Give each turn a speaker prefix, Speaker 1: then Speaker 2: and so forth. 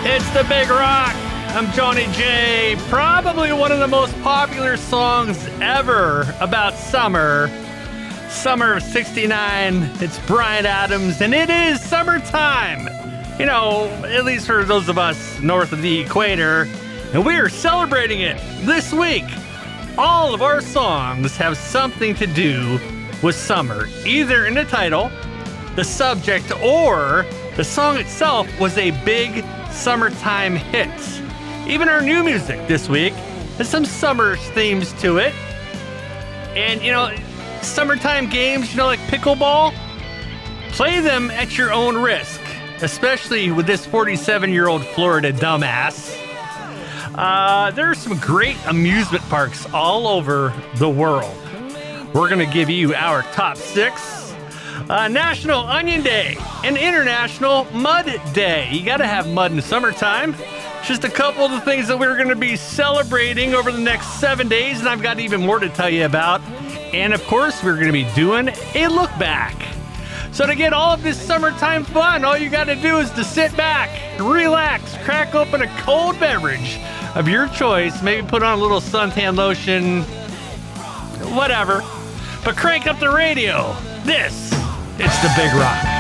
Speaker 1: It's the Big Rock. I'm Johnny J. Probably one of the most popular songs ever about summer. Summer of 69. It's Bryan Adams, and it is summertime. You know, at least for those of us north of the equator. And we are celebrating it this week. All of our songs have something to do with summer, either in the title, the subject, or the song itself was a big summertime hit. Even our new music this week has some summer themes to it. And, you know, summertime games, you know, like pickleball, play them at your own risk, especially with this 47-year-old Florida dumbass. There are some great amusement parks all over the world. We're going to give you our top 6. National Onion Day and International Mud Day. You got to have mud in the summertime. Just a couple of the things that we're going to be celebrating over the next 7 days, and I've got even more to tell you about. And of course, we're going to be doing a look back. So to get all of this summertime fun, all you got to do is to sit back, relax, crack open a cold beverage of your choice, maybe put on a little suntan lotion, whatever. But crank up the radio. This is the Big Rock.